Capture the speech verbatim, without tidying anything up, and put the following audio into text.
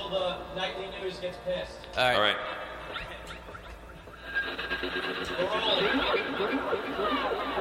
the nightly news gets pissed. All right. All right. We're rolling.